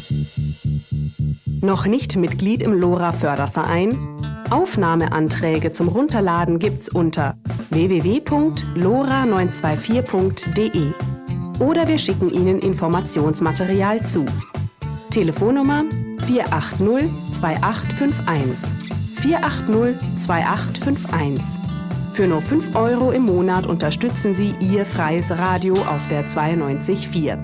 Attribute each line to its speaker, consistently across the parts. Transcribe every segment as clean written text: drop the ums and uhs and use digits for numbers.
Speaker 1: Noch nicht Mitglied im LoRa-Förderverein? Aufnahmeanträge zum Runterladen gibt's unter www.lora924.de oder wir schicken Ihnen Informationsmaterial zu. Telefonnummer 480 2851. 480 2851. Für nur 5 € im Monat unterstützen Sie Ihr freies Radio auf der 92.4.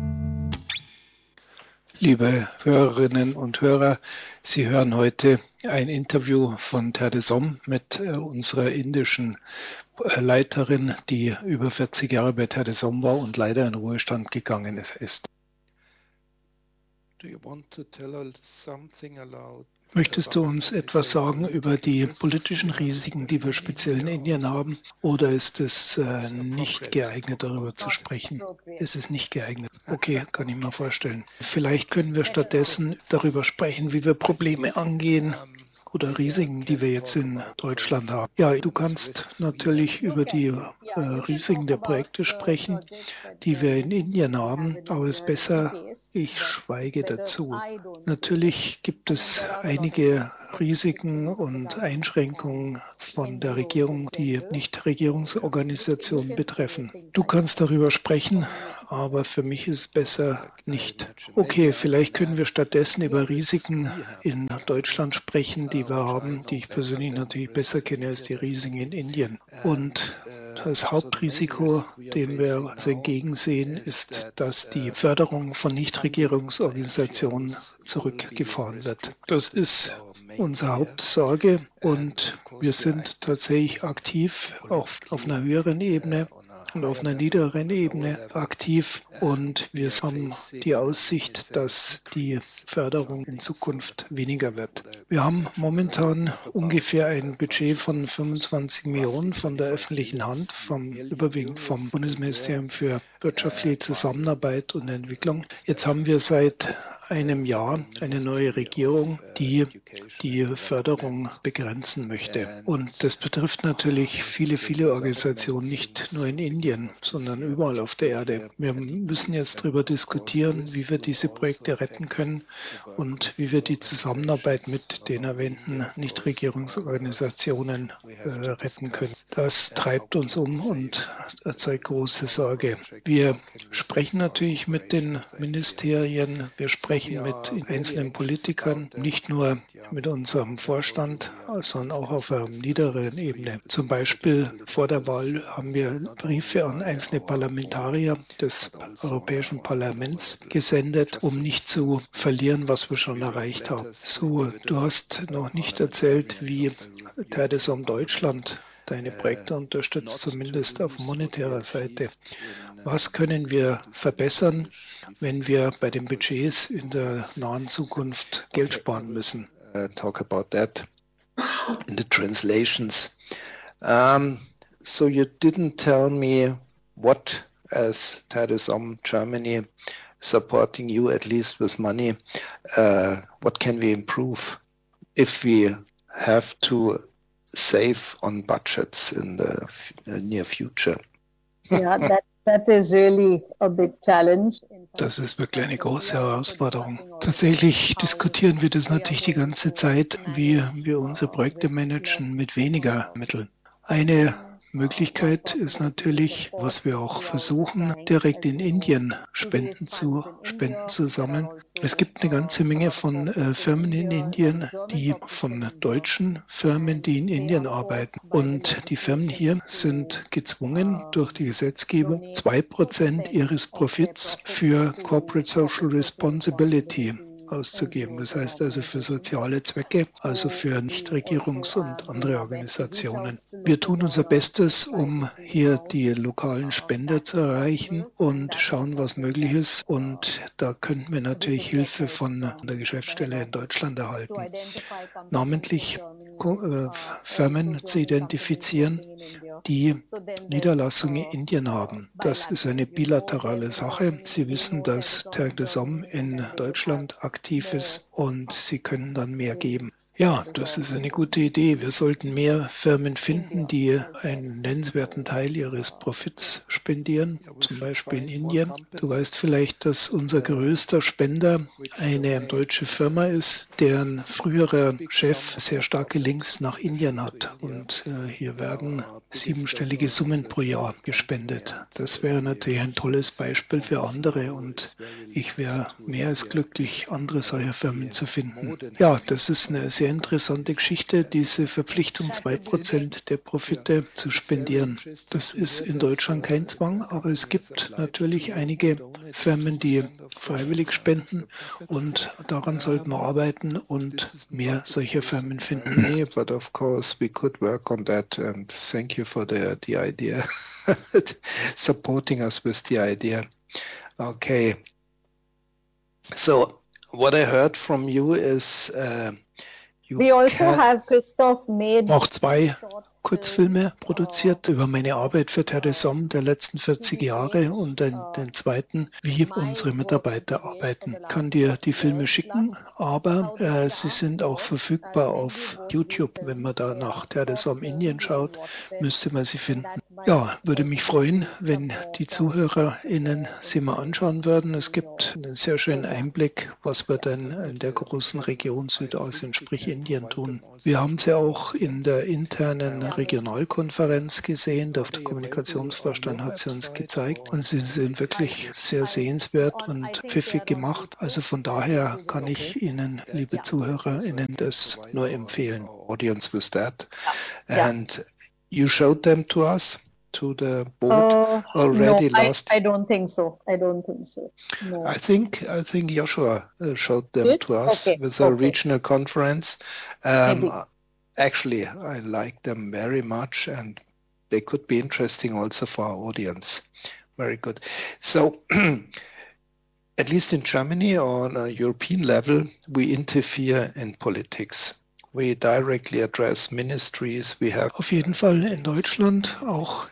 Speaker 2: Liebe Hörerinnen und Hörer, Sie hören heute ein Interview von Terdesom mit unserer indischen Leiterin, die über 40 Jahre bei Terdesom war und leider in Ruhestand gegangen ist. Möchtest du uns etwas sagen über die politischen Risiken, die wir speziell in Indien haben? Oder ist es nicht geeignet, darüber zu sprechen? Ist es nicht geeignet? Okay, kann ich mir vorstellen. Vielleicht können wir stattdessen darüber sprechen, wie wir Probleme angehen oder Risiken, die wir jetzt in Deutschland haben. Ja, du kannst natürlich über die Risiken der Projekte sprechen, die wir in Indien haben, aber es ist besser, ich schweige dazu. Natürlich gibt es einige Risiken und Einschränkungen von der Regierung, die Nichtregierungsorganisationen betreffen. Du kannst darüber sprechen, aber für mich ist es besser nicht. Okay, vielleicht können wir stattdessen über Risiken in Deutschland sprechen, die wir haben, die ich persönlich natürlich besser kenne als die Risiken in Indien. Und das Hauptrisiko, dem wir also entgegensehen, ist, dass die Förderung von Nichtregierungsorganisationen zurückgefahren wird. Das ist unsere Hauptsorge und wir sind tatsächlich aktiv, auch auf einer höheren Ebene und auf einer niederen Ebene aktiv und wir haben die Aussicht, dass die Förderung in Zukunft weniger wird. Wir haben momentan ungefähr ein Budget von 25 Millionen von der öffentlichen Hand, überwiegend vom Bundesministerium für wirtschaftliche Zusammenarbeit und Entwicklung. Jetzt haben wir seit einem Jahr eine neue Regierung, die die Förderung begrenzen möchte. Und das betrifft natürlich viele, viele Organisationen, nicht nur in Indien, sondern überall auf der Erde. Wir müssen jetzt darüber diskutieren, wie wir diese Projekte retten können und wie wir die Zusammenarbeit mit den erwähnten Nichtregierungsorganisationen retten können. Das treibt uns um und erzeugt große Sorge. Wir sprechen natürlich mit den Ministerien, wir sprechen mit einzelnen Politikern, nicht nur mit unserem Vorstand, sondern auch auf einer niederen Ebene. Zum Beispiel vor der Wahl haben wir Briefe an einzelne Parlamentarier des Europäischen Parlaments gesendet, um nicht zu verlieren, was wir schon erreicht haben. So, du hast noch nicht erzählt, wie Terdesom Deutschland deine Projekte unterstützt, zumindest auf monetärer Seite. Was können wir verbessern, wenn wir bei den Budgets in der nahen Zukunft Geld sparen müssen?
Speaker 3: Talk about that in the translations. So you didn't tell me what, as Terdesom Germany supporting you at least with money, what can we improve if we have to save on budgets in the near future?
Speaker 4: Yeah, that is really a big challenge.
Speaker 2: Das ist wirklich eine große Herausforderung. Tatsächlich diskutieren wir das natürlich die ganze Zeit, wie wir unsere Projekte managen mit weniger Mitteln. Eine Möglichkeit ist natürlich, was wir auch versuchen, direkt in Indien Spenden zu sammeln. Es gibt eine ganze Menge von Firmen in Indien, die von deutschen Firmen, die in Indien arbeiten. Und die Firmen hier sind gezwungen, durch die Gesetzgebung 2% ihres Profits für Corporate Social Responsibility auszugeben. Das heißt also für soziale Zwecke, also für Nichtregierungs- und andere Organisationen. Wir tun unser Bestes, um hier die lokalen Spender zu erreichen und schauen, was möglich ist. Und da könnten wir natürlich Hilfe von der Geschäftsstelle in Deutschland erhalten. Namentlich Firmen zu identifizieren, die Niederlassungen in Indien haben. Das ist eine bilaterale Sache. Sie wissen, dass Terdesom in Deutschland aktiv ist und sie können dann mehr geben. Ja, das ist eine gute Idee. Wir sollten mehr Firmen finden, die einen nennenswerten Teil ihres Profits spendieren, zum Beispiel in Indien. Du weißt vielleicht, dass unser größter Spender eine deutsche Firma ist, deren früherer Chef sehr starke Links nach Indien hat. Und hier werden siebenstellige Summen pro Jahr gespendet. Das wäre natürlich ein tolles Beispiel für andere und ich wäre mehr als glücklich, andere solcher Firmen zu finden. Ja, das ist eine sehr interessante Geschichte, diese Verpflichtung, 2% der Profite zu spendieren. Das ist in Deutschland kein Zwang, aber es gibt natürlich einige Firmen, die freiwillig spenden und daran sollten wir arbeiten und mehr solcher Firmen finden.
Speaker 3: Yeah, but of course we could work on that, and thank you for the idea, supporting us with the idea. Okay. So what I heard from you is you
Speaker 4: We also
Speaker 3: can
Speaker 4: have Christoph made
Speaker 2: Auch 2 Kurzfilme produziert über meine Arbeit für Terre Somme der letzten 40 Jahre und den zweiten, wie unsere Mitarbeiter arbeiten. Ich kann dir die Filme schicken, aber sie sind auch verfügbar auf YouTube. Wenn man da nach Terre Somme Indien schaut, müsste man sie finden. Ja, würde mich freuen, wenn die ZuhörerInnen sie mal anschauen würden. Es gibt einen sehr schönen Einblick, was wir denn in der großen Region Südasien, sprich Indien, tun. Wir haben sie auch in der internen Regionalkonferenz gesehen. Der Kommunikationsvorstand hat sie uns gezeigt und sie sind wirklich sehr sehenswert und pfiffig gemacht. Also von daher kann ich Ihnen, liebe ZuhörerInnen, das nur empfehlen.
Speaker 3: audience with that, and you showed them to us, to the board already
Speaker 4: no,
Speaker 3: last.
Speaker 4: I don't think so. I don't think so. No.
Speaker 3: I think Joshua showed them
Speaker 4: Did?
Speaker 3: to us
Speaker 4: Okay,
Speaker 3: with a
Speaker 4: okay.
Speaker 3: regional conference.
Speaker 4: Maybe.
Speaker 3: Actually, I like them very much, and they could be interesting also for our audience. Very good. So, at least in Germany, on a European level, we interfere in politics. We directly address ministries. We have
Speaker 2: Auf jeden Fall in Deutschland, auch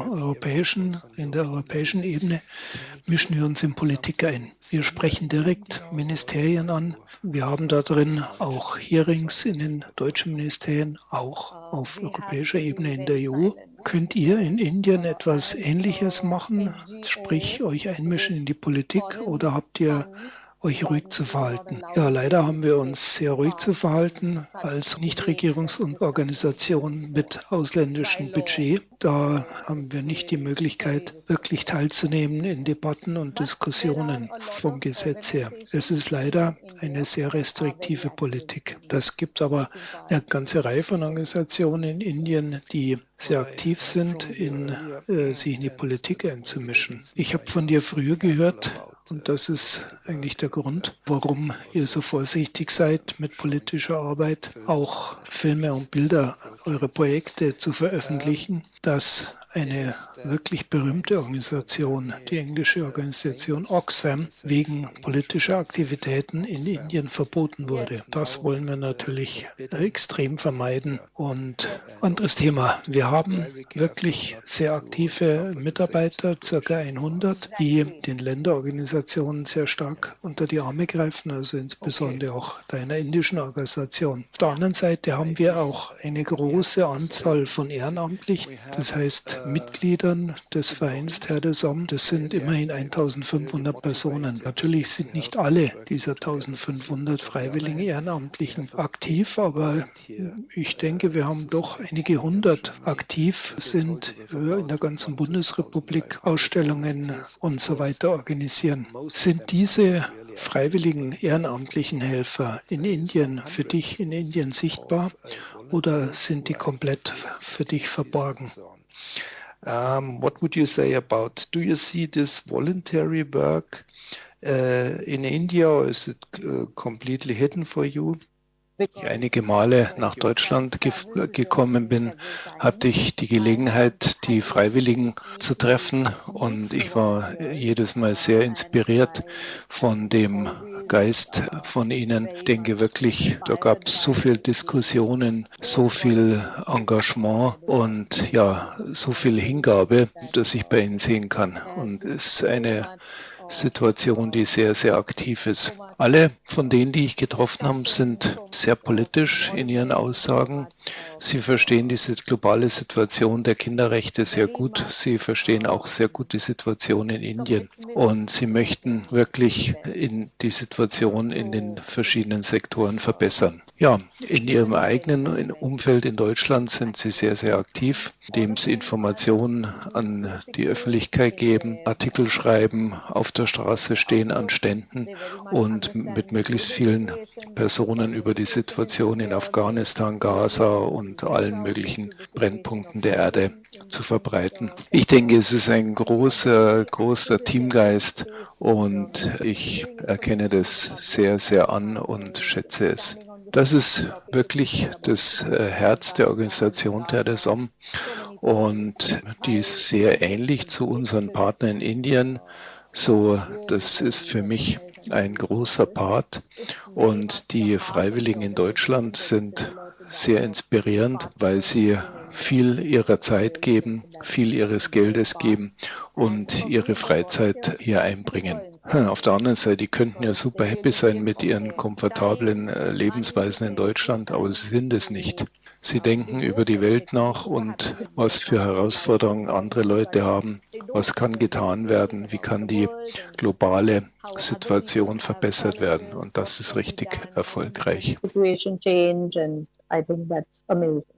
Speaker 2: in der europäischen Ebene, mischen wir uns in Politik ein. Wir sprechen direkt Ministerien an. Wir haben da drin auch Hearings in den deutschen Ministerien, auch auf europäischer Ebene in der EU. Könnt ihr in Indien etwas Ähnliches machen, sprich euch einmischen in die Politik, oder habt ihr euch ruhig zu verhalten? Ja, leider haben wir uns sehr ruhig zu verhalten als Nichtregierungsorganisation mit ausländischem Budget. Da haben wir nicht die Möglichkeit, wirklich teilzunehmen in Debatten und Diskussionen vom Gesetz her. Es ist leider eine sehr restriktive Politik. Das gibt aber eine ganze Reihe von Organisationen in Indien, die sehr aktiv sind, sich in die Politik einzumischen. Ich habe von dir früher gehört, und das ist eigentlich der Grund, warum ihr so vorsichtig seid mit politischer Arbeit, auch Filme und Bilder, eure Projekte zu veröffentlichen, dass eine wirklich berühmte Organisation, die englische Organisation Oxfam, wegen politischer Aktivitäten in Indien verboten wurde. Das wollen wir natürlich extrem vermeiden. Und anderes Thema. Wir haben wirklich sehr aktive Mitarbeiter, ca. 100, die den Länderorganisationen sehr stark unter die Arme greifen, also insbesondere auch deiner indischen Organisation. Auf der anderen Seite haben wir auch eine große Anzahl von Ehrenamtlichen, das heißt Mitgliedern des Vereins Terre Somme. Das sind immerhin 1500 Personen. Natürlich sind nicht alle dieser 1500 freiwilligen Ehrenamtlichen aktiv, aber ich denke, wir haben doch einige hundert aktiv, sind in der ganzen Bundesrepublik Ausstellungen und so weiter organisieren. Sind diese freiwilligen ehrenamtlichen Helfer in Indien für dich in Indien sichtbar oder sind die komplett für dich verborgen?
Speaker 3: What would you say about, do you see this voluntary work in India, or is it completely hidden for you?
Speaker 2: Als ich einige Male nach Deutschland gekommen bin, hatte ich die Gelegenheit, die Freiwilligen zu treffen und ich war jedes Mal sehr inspiriert von dem Geist von ihnen. Ich denke wirklich, da gab es so viel Diskussionen, so viel Engagement und ja, so viel Hingabe, das ich bei ihnen sehen kann. Und es ist eine
Speaker 3: Situation, die sehr, sehr aktiv ist. Alle von denen, die ich getroffen habe, sind sehr politisch in ihren Aussagen. Sie verstehen diese globale Situation der Kinderrechte sehr gut. Sie verstehen auch sehr gut die Situation in Indien. Und sie möchten wirklich die Situation in den verschiedenen Sektoren verbessern. Ja, in ihrem eigenen Umfeld in Deutschland sind sie sehr, sehr aktiv, indem sie Informationen an die Öffentlichkeit geben, Artikel schreiben, auf der Straße stehen an Ständen und mit möglichst vielen Personen über die Situation in Afghanistan, Gaza und allen möglichen Brennpunkten der Erde zu verbreiten. Ich denke, es ist ein großer Teamgeist und ich erkenne das sehr, sehr an und schätze es. Das ist wirklich das Herz der Organisation TERDESOM und die ist sehr ähnlich zu unseren Partnern in Indien. So, das ist für mich ein großer Part und die Freiwilligen in Deutschland sind sehr inspirierend, weil sie viel ihrer Zeit geben, viel ihres Geldes geben und ihre Freizeit hier einbringen. Auf der anderen Seite, die könnten ja super happy sein mit ihren komfortablen Lebensweisen in Deutschland, aber sie sind es nicht. Sie denken über die Welt nach und was für Herausforderungen andere Leute haben, was kann getan werden, wie kann die globale Situation verbessert werden und das ist richtig erfolgreich.
Speaker 4: Situation change, and I think that's amazing.